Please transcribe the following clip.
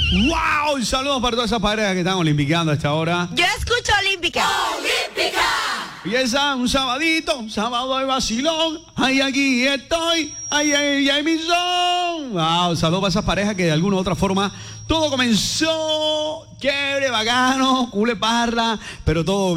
¡Wow! Saludos para todas esas parejas que están olimpiqueando a esta hora. Yo escucho Olímpica. ¡Olímpica! Y esa, un sabadito, un sábado de vacilón. Ay, aquí estoy. Ay, ay, ay, mi son. Wow, saludos para esas parejas que de alguna u otra forma todo comenzó chévere, bacano, cule parra, pero todo